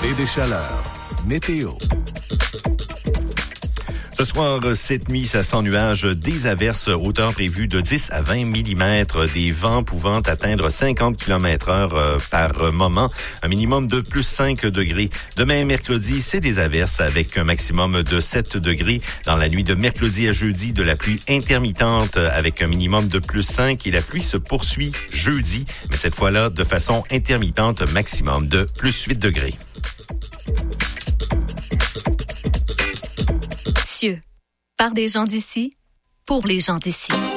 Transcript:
et des chaleurs. Météo. Ce soir, cette nuit, ça sent nuage, des averses, hauteur prévue de 10 à 20 mm, des vents pouvant atteindre 50 km/h par moment, un minimum de plus 5 degrés. Demain, mercredi, c'est des averses avec un maximum de 7 degrés. Dans la nuit de mercredi à jeudi, de la pluie intermittente avec un minimum de plus 5 et la pluie se poursuit jeudi, mais cette fois-là, de façon intermittente, maximum de plus 8 degrés. Par des gens d'ici, pour les gens d'ici.